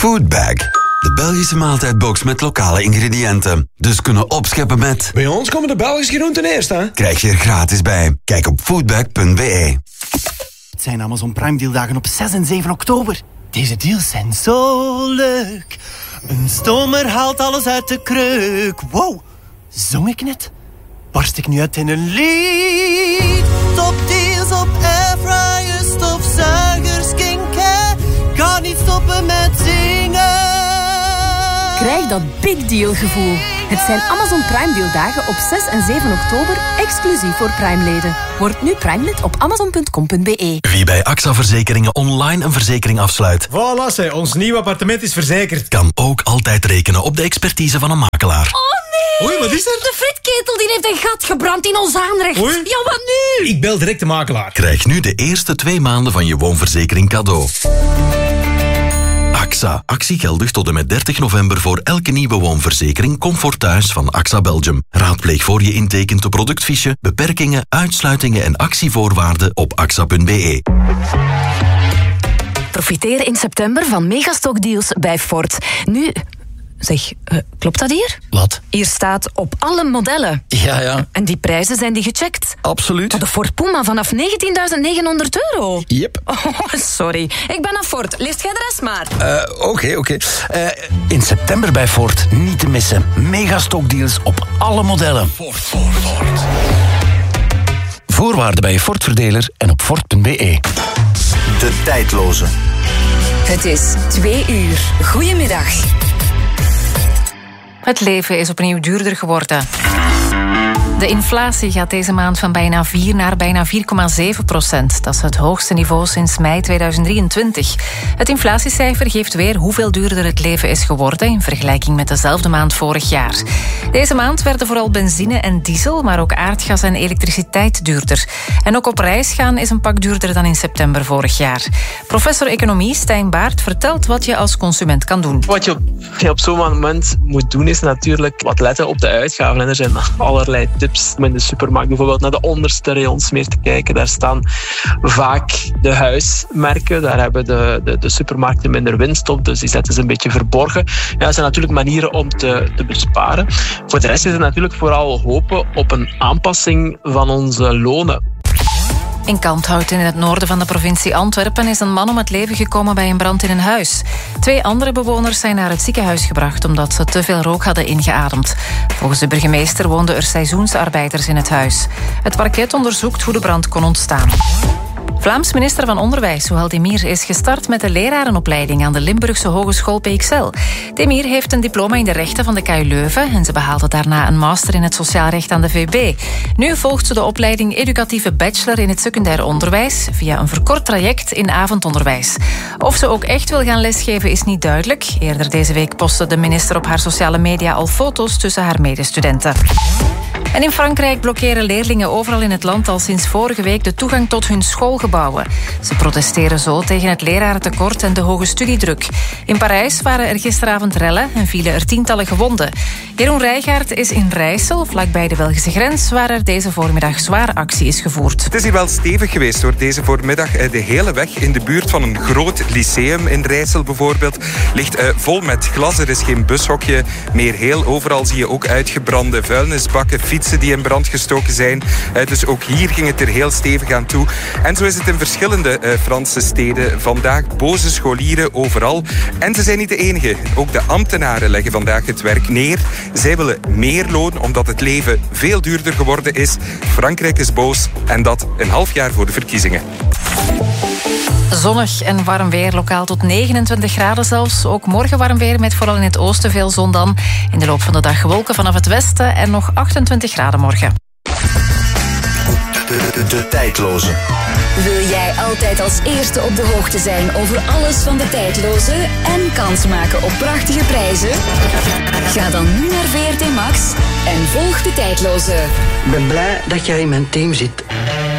Foodbag. De Belgische maaltijdbox met lokale ingrediënten. Dus kunnen opscheppen met... Bij ons komen de Belgische groenten eerst, hè? Krijg je er gratis bij. Kijk op foodbag.be. Het zijn Amazon Prime dealdagen op 6 en 7 oktober. Deze deals zijn zo leuk. Een stomer haalt alles uit de kreuk. Wow, zong ik net? Barst ik nu uit in een lied? Topdeals op airfryers, stofzuigers, skincare. Kan niet stoppen met zingen. Krijg dat big deal gevoel. Het zijn Amazon Prime dealdagen op 6 en 7 oktober, exclusief voor Prime-leden. Word nu Prime-lid op amazon.com.be. Wie bij AXA Verzekeringen online een verzekering afsluit. Voilà, ons nieuw appartement is verzekerd. Kan ook altijd rekenen op de expertise van een makelaar. Oh nee! Oei, wat is er? De frietketel die heeft een gat gebrand in ons aanrecht. Oei. Ja, wat nu? Ik bel direct de makelaar. Krijg nu de eerste 2 maanden van je woonverzekering cadeau. AXA. Actie geldig tot en met 30 november voor elke nieuwe woonverzekering Comfort Thuis van AXA Belgium. Raadpleeg voor je intekent de productfiche, beperkingen, uitsluitingen en actievoorwaarden op axa.be. Profiteer in september van megastockdeals bij Ford. Nu... Zeg, klopt dat hier? Wat? Hier staat op alle modellen. Ja. En die prijzen zijn die gecheckt? Absoluut. De Ford Puma vanaf €19.900. Yep. Oh, sorry. Ik ben naar Ford. Leest jij de rest maar. Oké. In september bij Ford niet te missen. Megastockdeals op alle modellen. Ford. Voorwaarden bij je Ford-verdeler en op Ford.be. De tijdloze. Het is 2 uur. Goedemiddag. Het leven is opnieuw duurder geworden. De inflatie gaat deze maand van bijna 4 naar bijna 4,7%. Dat is het hoogste niveau sinds mei 2023. Het inflatiecijfer geeft weer hoeveel duurder het leven is geworden in vergelijking met dezelfde maand vorig jaar. Deze maand werden vooral benzine en diesel, maar ook aardgas en elektriciteit duurder. En ook op reis gaan is een pak duurder dan in september vorig jaar. Professor economie Stijn Baert vertelt wat je als consument kan doen. Wat je op zo'n moment moet doen is natuurlijk wat letten op de uitgaven. En er zijn allerlei tips om in de supermarkt bijvoorbeeld naar de onderste rayons meer te kijken. Daar staan vaak de huismerken. Daar hebben de supermarkten minder winst op, dus die zetten ze een beetje verborgen. Ja, dat zijn natuurlijk manieren om te besparen. Voor de rest is het natuurlijk vooral hopen op een aanpassing van onze lonen. In Kalmthout in het noorden van de provincie Antwerpen is een man om het leven gekomen bij een brand in een huis. 2 andere bewoners zijn naar het ziekenhuis gebracht omdat ze te veel rook hadden ingeademd. Volgens de burgemeester woonden er seizoensarbeiders in het huis. Het parket onderzoekt hoe de brand kon ontstaan. Vlaams minister van Onderwijs, Souhel Demir, is gestart met de lerarenopleiding aan de Limburgse Hogeschool PXL. Demir heeft een diploma in de rechten van de KU Leuven en ze behaalde daarna een master in het sociaal recht aan de VUB. Nu volgt ze de opleiding educatieve bachelor in het secundair onderwijs via een verkort traject in avondonderwijs. Of ze ook echt wil gaan lesgeven is niet duidelijk. Eerder deze week postte de minister op haar sociale media al foto's tussen haar medestudenten. En in Frankrijk blokkeren leerlingen overal in het land al sinds vorige week de toegang tot hun schoolgebouwen. Ze protesteren zo tegen het lerarentekort en de hoge studiedruk. In Parijs waren er gisteravond rellen en vielen er tientallen gewonden. Jeroen Rijgaard is in Rijssel, vlakbij de Belgische grens, waar er deze voormiddag zwaar actie is gevoerd. Het is hier wel stevig geweest hoor, deze voormiddag. De hele weg in de buurt van een groot lyceum in Rijssel bijvoorbeeld ligt vol met glas. Er is geen bushokje meer heel. Overal zie je ook uitgebrande vuilnisbakken, fietsen die in brand gestoken zijn. Dus ook hier ging het er heel stevig aan toe. En zo is het in verschillende Franse steden. Vandaag boze scholieren overal. En ze zijn niet de enige. Ook de ambtenaren leggen vandaag het werk neer. Zij willen meer loon omdat het leven veel duurder geworden is. Frankrijk is boos en dat een half jaar voor de verkiezingen. Zonnig en warm weer, lokaal tot 29 graden zelfs. Ook morgen warm weer met vooral in het oosten veel zon dan. In de loop van de dag wolken vanaf het westen en nog 28 graden morgen. De tijdloze. Wil jij altijd als eerste op de hoogte zijn over alles van de tijdloze en kans maken op prachtige prijzen? Ga dan nu naar VRT Max en volg de tijdloze. Ik ben blij dat jij in mijn team zit.